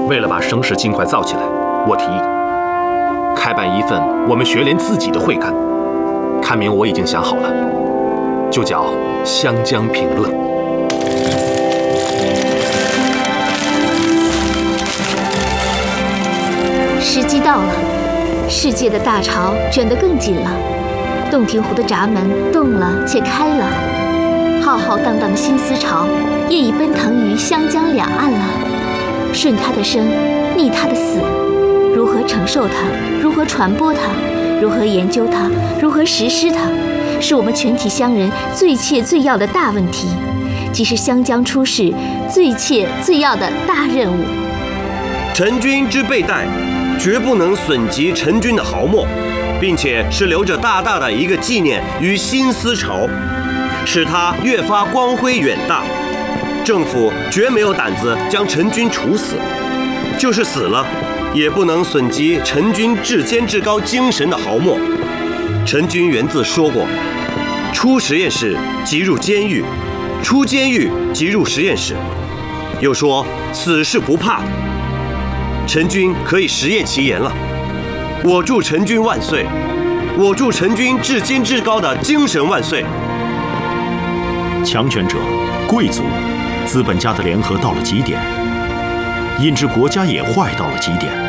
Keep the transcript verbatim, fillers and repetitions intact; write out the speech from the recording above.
为了把声势尽快造起来，我提议开办一份我们学联自己的会刊，刊名我已经想好了，就叫《湘江评论》。 时机到了，世界的大潮卷得更紧了，洞庭湖的闸门动了且开了，浩浩荡荡的新思潮也已奔腾于湘江两岸了。顺它的生，逆它的死，如何承受它，如何传播它，如何研究它，如何实施它，是我们全体乡人最切最要的大问题，即是湘江出事最切最要的大任务。 陈君之被戴，绝不能损及陈君的毫末，并且是留着大大的一个纪念与新思潮，使他越发光辉远大。政府绝没有胆子将陈君处死，就是死了，也不能损及陈君至坚至高精神的毫末。陈君原自说过，出实验室即入监狱，出监狱即入实验室，又说死是不怕的。陈君可以实验其言了。我祝陈君万岁！我祝陈君至坚至高的精神万岁！ 强权者、贵族、资本家的联合到了极点，引致国家也坏到了极点。